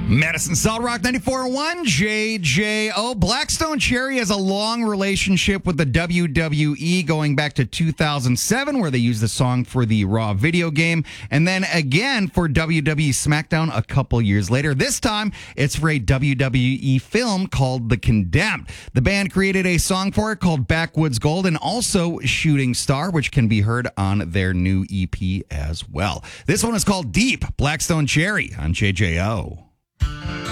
Madison Solid Rock 94.1 JJO. Blackstone Cherry has a long relationship with the WWE going back to 2007, where they used the song for the Raw video game, and then again for WWE SmackDown a couple years later. This time, it's for a WWE film called The Condemned. The band created a song for it called Backwoods Gold and also Shooting Star, which can be heard on their new EP as well. This one is called Deep, Blackstone Cherry on JJO.